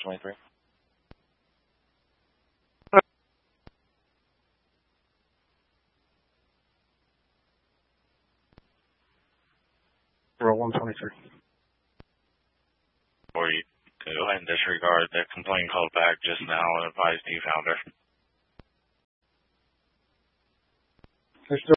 123. Roll 123. Or you can go ahead and disregard the complaint called back just now and advise you found her. There's still